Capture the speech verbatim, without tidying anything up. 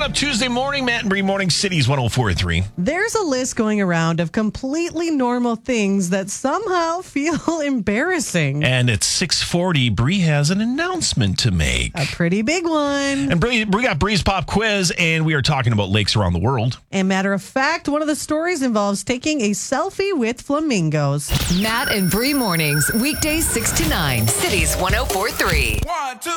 up Tuesday morning, Matt and Bree Morning Cities one oh four point three. There's a list going around of completely normal things that somehow feel embarrassing. And at six forty, Bree has an announcement to make. A pretty big one. And Bree, we got Bree's Pop Quiz, and we are talking about lakes around the world. And matter of fact, one of the stories involves taking a selfie with flamingos. Matt and Bree Mornings, weekdays six to nine, Cities one oh four point three. One, two.